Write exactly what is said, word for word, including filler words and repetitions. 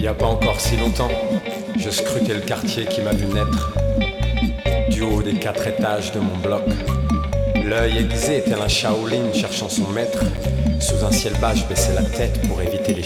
y a pas encore si longtemps, je scrutais le quartier qui m'a vu naître. Du haut des quatre étages de mon bloc, l'œil aiguisé tel un Shaolin cherchant son maître. Sous un ciel bas, je baissais la tête pour éviter les